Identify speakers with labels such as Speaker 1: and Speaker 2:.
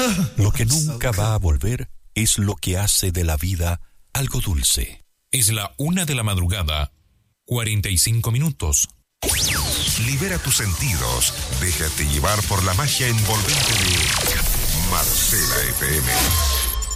Speaker 1: Lo que nunca va a volver es lo que hace de la vida algo dulce.
Speaker 2: Es la 1:45 a.m.
Speaker 3: Libera tus sentidos. Déjate llevar por la magia envolvente de Marcela FM.